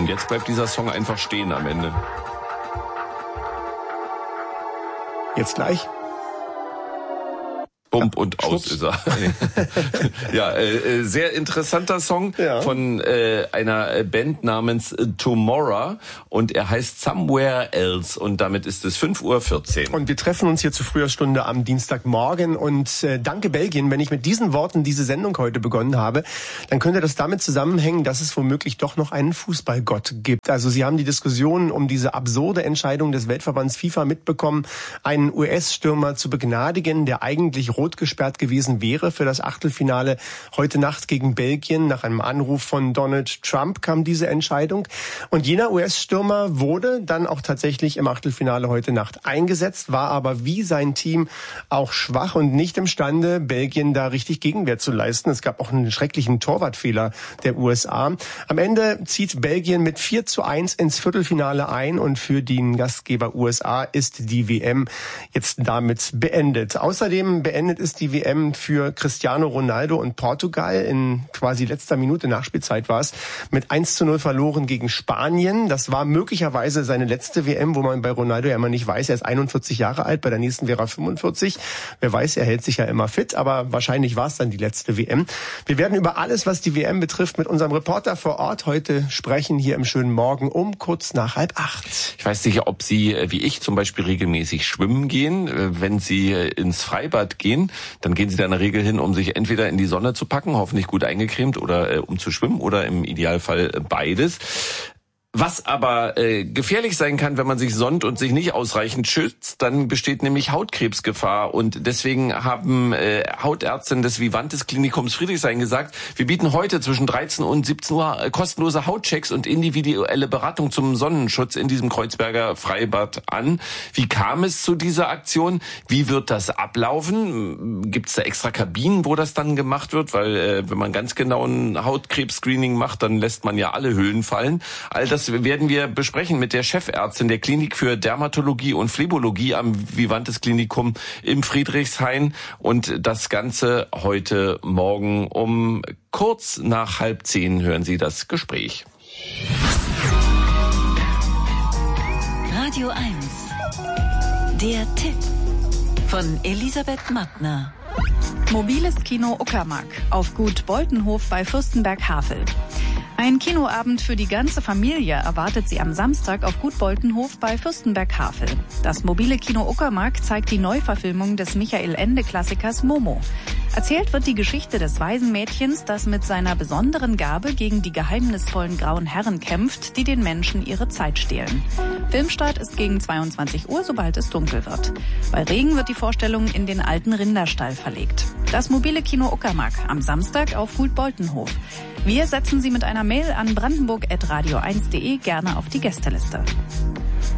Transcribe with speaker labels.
Speaker 1: Und jetzt bleibt dieser Song einfach stehen am Ende.
Speaker 2: Jetzt gleich.
Speaker 1: Bump und aus ist er. Ja, sehr interessanter Song von einer Band namens Tomorrow und er heißt Somewhere Else und damit ist es 5:14 Uhr.
Speaker 2: Und wir treffen uns hier zu früher Stunde am Dienstagmorgen und danke Belgien, wenn ich mit diesen Worten diese Sendung heute begonnen habe, dann könnte das damit zusammenhängen, dass es womöglich doch noch einen Fußballgott gibt. Also Sie haben die Diskussion um diese absurde Entscheidung des Weltverbands FIFA mitbekommen, einen US-Stürmer zu begnadigen, der eigentlich rot gesperrt gewesen wäre für das Achtelfinale heute Nacht gegen Belgien. Nach einem Anruf von Donald Trump kam diese Entscheidung. Und jener US-Stürmer wurde dann auch tatsächlich im Achtelfinale heute Nacht eingesetzt, war aber wie sein Team auch schwach und nicht imstande, Belgien da richtig Gegenwehr zu leisten. Es gab auch einen schrecklichen Torwartfehler der USA. Am Ende zieht Belgien mit 4:1 ins Viertelfinale ein und für den Gastgeber USA ist die WM jetzt damit beendet. Außerdem beendet ist die WM für Cristiano Ronaldo und Portugal. In quasi letzter Minute Nachspielzeit war es mit 1:0 verloren gegen Spanien. Das war möglicherweise seine letzte WM, wo man bei Ronaldo ja immer nicht weiß. Er ist 41 Jahre alt, bei der nächsten wäre er 45. Wer weiß, er hält sich ja immer fit, aber wahrscheinlich war es dann die letzte WM. Wir werden über alles, was die WM betrifft, mit unserem Reporter vor Ort heute sprechen, hier im schönen Morgen um kurz nach 7:30.
Speaker 1: Ich weiß nicht, ob Sie, wie ich zum Beispiel, regelmäßig schwimmen gehen. Wenn Sie ins Freibad gehen, dann gehen Sie da in der Regel hin, um sich entweder in die Sonne zu packen, hoffentlich gut eingecremt, oder um zu schwimmen oder im Idealfall beides. Was aber gefährlich sein kann, wenn man sich sonnt und sich nicht ausreichend schützt, dann besteht nämlich Hautkrebsgefahr. Und deswegen haben Hautärztinnen des Vivantes Klinikums Friedrichshain gesagt, wir bieten heute zwischen 13 und 17 Uhr kostenlose Hautchecks und individuelle Beratung zum Sonnenschutz in diesem Kreuzberger Freibad an. Wie kam es zu dieser Aktion? Wie wird das ablaufen? Gibt es da extra Kabinen, wo das dann gemacht wird? Weil wenn man ganz genau ein Hautkrebs-Screening macht, dann lässt man ja alle Hüllen fallen. All das werden wir besprechen mit der Chefärztin der Klinik für Dermatologie und Phlebologie am Vivantes Klinikum im Friedrichshain und das Ganze heute Morgen um kurz nach 9:30 hören Sie das Gespräch.
Speaker 3: Radio 1, der Tipp von Elisabeth Mattner.
Speaker 4: Mobiles Kino Uckermark auf Gut Boltenhof bei Fürstenberg-Havel. Ein Kinoabend für die ganze Familie erwartet Sie am Samstag auf Gut Boltenhof bei Fürstenberg-Havel. Das mobile Kino Uckermark zeigt die Neuverfilmung des Michael-Ende-Klassikers Momo. Erzählt wird die Geschichte des Waisenmädchens, das mit seiner besonderen Gabe gegen die geheimnisvollen grauen Herren kämpft, die den Menschen ihre Zeit stehlen. Filmstart ist gegen 22 Uhr, sobald es dunkel wird. Bei Regen wird die Vorstellung in den alten Rinderstall verlegt. Das mobile Kino Uckermark am Samstag auf Gut Boltenhof. Wir setzen Sie mit einer Mail an brandenburg@radio1.de gerne auf die Gästeliste.